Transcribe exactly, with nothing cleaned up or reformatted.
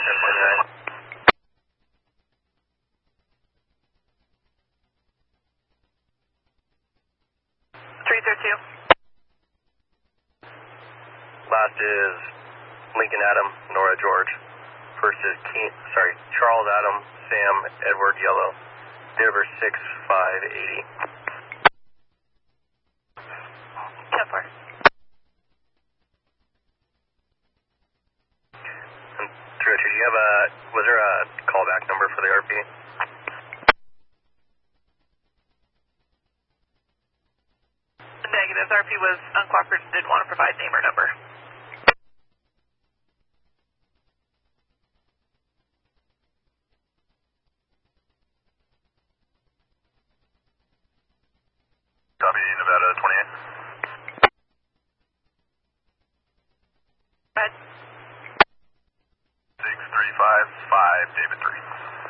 three through two. Last is Lincoln Adam, Nora George. First is Keen, sorry, Charles Adam, Sam Edward Yellow. Date of birth six five eighty. ten four. Richard, do you have a, was there a callback number for the R P? Negative. R P was uncooperative and didn't want to provide name or number. Copy, Nevada twenty-eight. Go ahead. six three five five, David three.